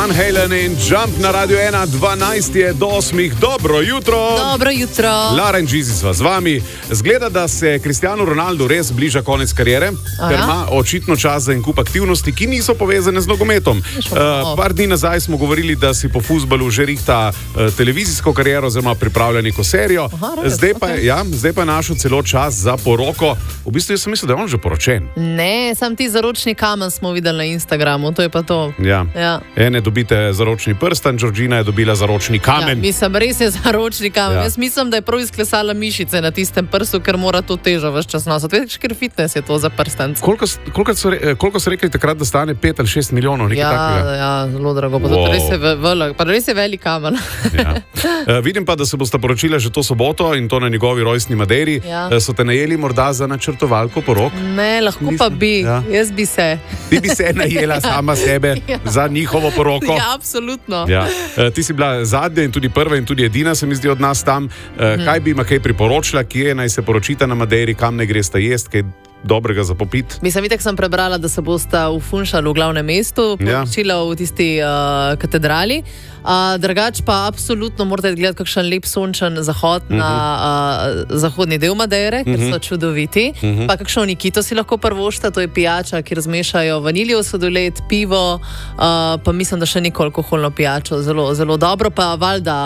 Van Halen in Jump na Radio 1, 12 je do 8. Dobro jutro. Dobro jutro. Lara in Gizi sva z vami. Zgleda, da se Cristiano Ronaldo res bliža konec kariere, ker ima očitno čas za en kup aktivnosti, ki niso povezane z nogometom. Par dni nazaj smo govorili, da si po fuzbalu že rihta televizijsko kariero, oziroma pripravlja neko serijo. Zdaj pa je našel celo čas za poroko. V bistvu jaz sem mislil, da je on že poročen. Ne, sam ti zaročni kamen smo videli na Instagramu, to je pa to. Ja. Ene dobite zaročni prstan, Georgina je dobila zaročni kamen. Mislim, res je zaročni kamen. Jaz mislim, da je prav izklesala mišice na tistem prstu, ker mora to težo ves čas nositi. Veš, ker fitness je to za prstance. Koliko so rekli takrat, da stane 5 ali 6 milijonov? Ja, zelo drago. Pa res je velik kamen. Vidim pa, da se bosta poročila že to soboto in to na njegovi rojstni Madeiri. So te najeli morda za načrtovalko porok? Ne, lahko pa bi. Jaz bi se. Ti bi se najela sama sebe za njihovo poroko? Ja, absolutno. Ti si bila zadnja in tudi prva in tudi edina, se mi zdi, od nas tam. Kaj bi ima kaj priporočila, kje naj se poročita na Madeiri, kam ne gresta jest, kaj dobrega za popit? Mislim, itak sem prebrala, da se bosta v Funchalu, v glavnem mestu, poročila v tisti katedrali. Drugač pa absolutno morate gledati kakšen lep sončen zahod na zahodni del Madeire, ker so čudoviti. Pa kakšno Nikito si lahko prvošta, to je pijača, kjer zmešajo vaniljev sladoled, pivo, pa mislim, da še neko alkoholno pijačo, zelo, zelo dobro. Pa valjda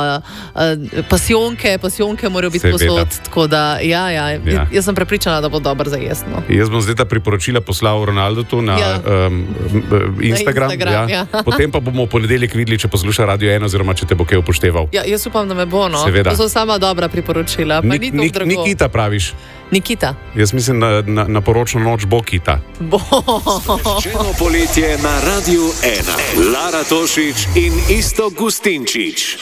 pasionke morajo biti posod, tako da jaz sem prepričana, da bo dobro za jesti. Jaz bom zdaj ta priporočila poslal Ronaldu na Instagram. Potem pa bomo v ponedeljek videli, če posluša Radio 1 oziroma če te bo kaj upošteval. Jaz upam, da me bo, no. Seveda. To so sama dobra priporočila. Nikita praviš? Nikita. Jaz mislim, na poročno noč bo Kita. Čeno poletje na Radio 1. Lara Tošič in Iztok Gustinčič.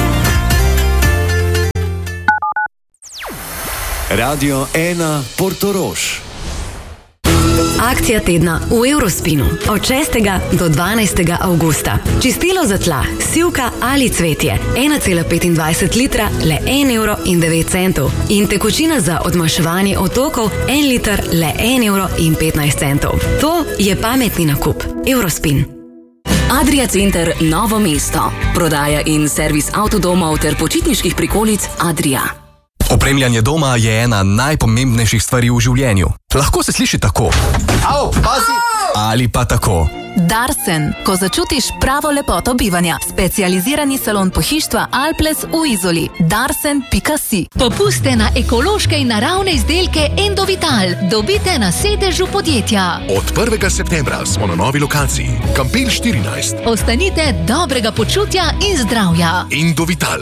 Radio 1 Portorož. Akcija tedna v Eurospinu od 6. do 12. avgusta. Čistilo za tla, sivka ali cvetje 1,25 litra le 1,09 €. In tekočina za odmaševanje otokov 1 liter le 1,15 €. To je pametni nakup. Eurospin. Adria Center Novo mesto. Prodaja in servis avtodomov ter počitniških prikolic Adria. Opremljanje doma je ena najpomembnejših stvari v življenju. Lahko se sliši tako. Au, pazi! Ali pa tako. Darsen, ko začutiš pravo lepoto bivanja. Specializirani salon pohištva Alples v Izoli. Darsen.si. Popuste na ekološke in naravne izdelke Endovital dobite na sedežu podjetja. Od 1. septembra smo na novi lokaciji. Kampel 14. Ostanite dobrega počutja in zdravja. Endovital.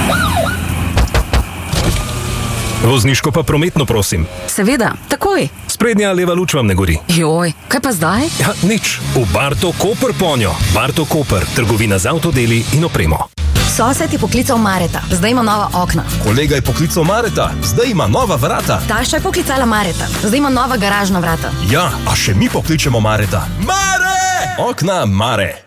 Vozniško pa prometno, prosim. Seveda, takoj. Sprednja leva luč vam ne gori. Joj, kaj pa zdaj? Ja, nič. V Barto Koper ponjo. Barto Koper, trgovina z avtodeli in opremo. Sosed je poklical Mareta, zdaj ima nova okna. Kolega je poklical Mareta, zdaj ima nova vrata. Tašča je poklicala Mareta, zdaj ima nova garažna vrata. Ja, a še mi pokličemo Mareta. Mare! Okna Mare.